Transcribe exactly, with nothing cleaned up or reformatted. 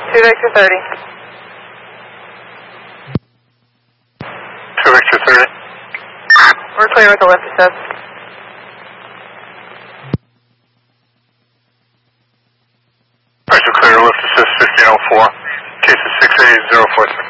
two Victor thirty. two Victor thirty. We're clear with the lift assist. Roger, clear lift assist fifteen oh four. Case is six eight zero four three.